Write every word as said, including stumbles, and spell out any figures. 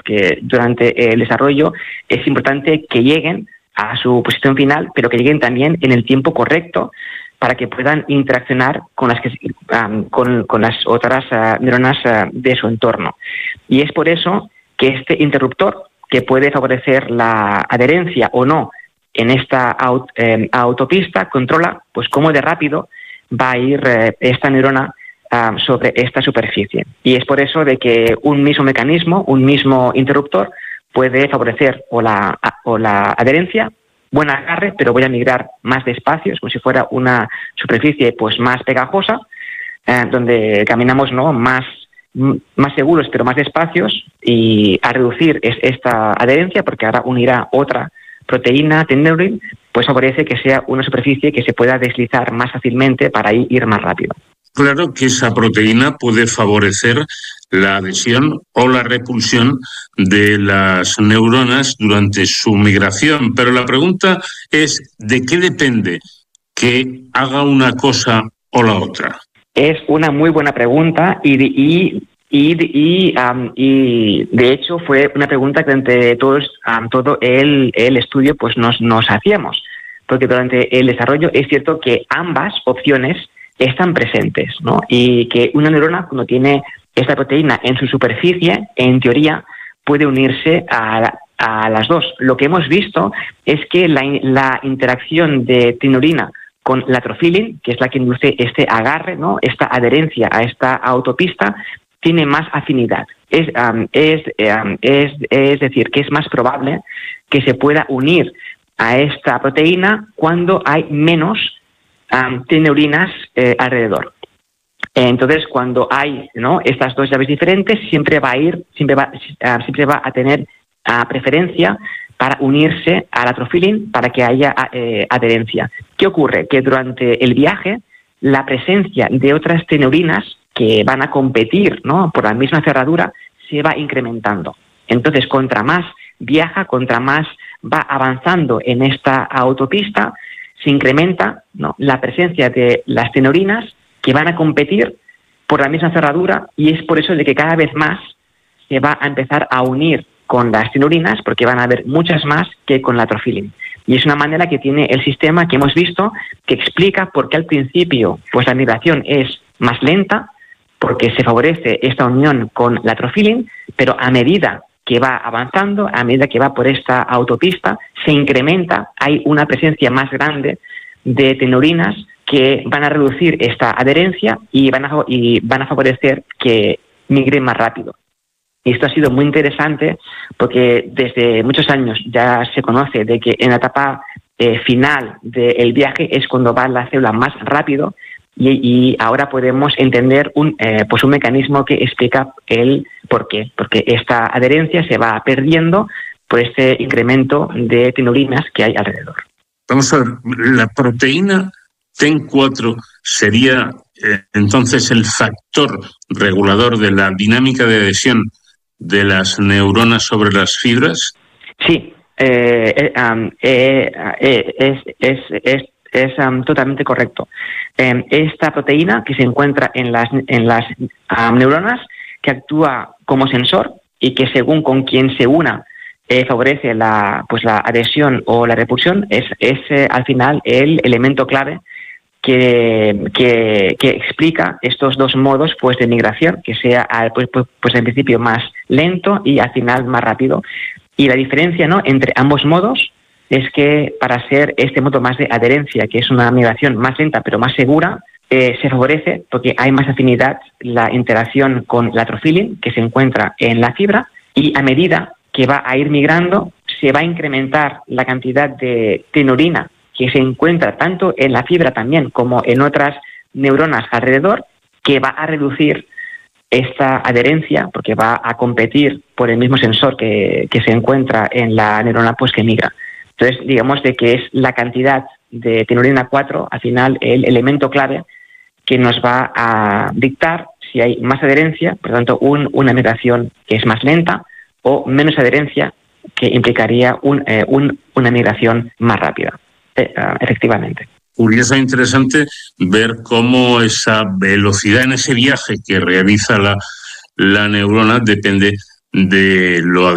que durante el desarrollo es importante que lleguen a su posición final, pero que lleguen también en el tiempo correcto para que puedan interaccionar con las, que, um, con, con las otras uh, neuronas uh, de su entorno. Y es por eso que este interruptor, que puede favorecer la adherencia o no en esta aut, eh, autopista, controla pues cómo de rápido va a ir eh, esta neurona uh, sobre esta superficie. Y es por eso de que un mismo mecanismo, un mismo interruptor, puede favorecer o la, o la adherencia, buen agarre, pero voy a migrar más despacio, es como si fuera una superficie pues más pegajosa, eh, donde caminamos no más, más seguros, pero más despacios, y a reducir es, esta adherencia, porque ahora unirá otra proteína, teneurin, pues favorece que sea una superficie que se pueda deslizar más fácilmente para ir más rápido. Claro que esa proteína puede favorecer la adhesión o la repulsión de las neuronas durante su migración, pero la pregunta es, ¿de qué depende que haga una cosa o la otra? Es una muy buena pregunta y, y, y, y, um, y de hecho fue una pregunta que durante todos, um, todo el, el estudio pues nos, nos hacíamos, porque durante el desarrollo es cierto que ambas opciones están presentes, ¿no? Y que una neurona, cuando tiene esta proteína en su superficie, en teoría, puede unirse a, a las dos. Lo que hemos visto es que la, la interacción de tenurina con la atrofilin, que es la que induce este agarre, ¿no? Esta adherencia a esta autopista, tiene más afinidad. Es, um, es, um, es, es decir, que es más probable que se pueda unir a esta proteína cuando hay menos Um, teneurinas eh, alrededor. Entonces, cuando hay ¿no? estas dos llaves diferentes, siempre va a ir, siempre va, uh, siempre va a tener uh, preferencia para unirse al atrofilin para que haya eh, adherencia. ¿Qué ocurre? Que durante el viaje, la presencia de otras teneurinas que van a competir ¿no? por la misma cerradura se va incrementando. Entonces, contra más viaja, contra más va avanzando en esta autopista, se incrementa ¿no? la presencia de las teneurinas que van a competir por la misma cerradura, y es por eso de que cada vez más se va a empezar a unir con las teneurinas, porque van a haber muchas más que con la atrofilin. Y es una manera que tiene el sistema que hemos visto que explica por qué al principio pues la migración es más lenta, porque se favorece esta unión con la atrofilin, pero a medida que va avanzando, a medida que va por esta autopista, se incrementa, hay una presencia más grande de teneurinas que van a reducir esta adherencia y van a, y van a favorecer que migren más rápido. Y esto ha sido muy interesante porque desde muchos años ya se conoce de que en la etapa eh, final del viaje es cuando va la célula más rápido, y, y ahora podemos entender un, eh, pues un mecanismo que explica el por qué. Porque esta adherencia se va perdiendo por este incremento de teneurinas que hay alrededor. Vamos a ver, la proteína T E N cuatro sería eh, entonces el factor regulador de la dinámica de adhesión de las neuronas sobre las fibras. Sí, eh, eh, um, eh, eh, es, es, es, es um, totalmente correcto. Eh, esta proteína que se encuentra en las, en las um, neuronas, que actúa como sensor y que según con quien se una eh, favorece la, pues la adhesión o la repulsión, es, es eh, al final el elemento clave que, que, que explica estos dos modos pues, de migración, que sea pues, pues, pues en principio más lento y al final más rápido. Y la diferencia ¿no? entre ambos modos es que para ser este modo más de adherencia, que es una migración más lenta pero más segura, eh, se favorece porque hay más afinidad la interacción con la atrofilin que se encuentra en la fibra, y a medida que va a ir migrando se va a incrementar la cantidad de teneurina que se encuentra tanto en la fibra también como en otras neuronas alrededor, que va a reducir esta adherencia porque va a competir por el mismo sensor que, que se encuentra en la neurona pues, que migra. Entonces, digamos de que es la cantidad de teneurina cuatro, al final, el elemento clave que nos va a dictar si hay más adherencia, por lo tanto, un, una migración que es más lenta, o menos adherencia, que implicaría un, eh, un, una migración más rápida, eh, uh, efectivamente. Curioso e interesante ver cómo esa velocidad en ese viaje que realiza la, la neurona depende de lo